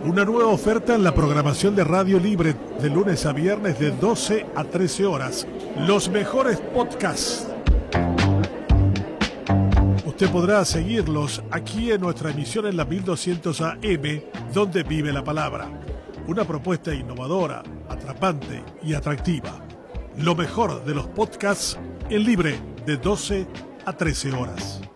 Una nueva oferta en la programación de Radio Libre de lunes a viernes de 12 a 13 horas. Los mejores podcasts. Usted podrá seguirlos aquí en nuestra emisión en la 1200 AM, donde vive la palabra. Una propuesta innovadora, atrapante y atractiva. Lo mejor de los podcasts en Libre de 12 a 13 horas.